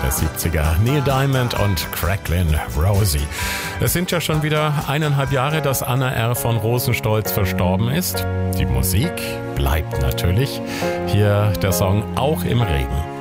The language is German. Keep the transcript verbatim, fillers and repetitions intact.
der siebziger. Neil Diamond und Cracklin' Rosie. Es sind ja schon wieder eineinhalb Jahre, dass Anna R. von Rosenstolz verstorben ist. Die Musik bleibt natürlich. Hier der Song Auch im Regen.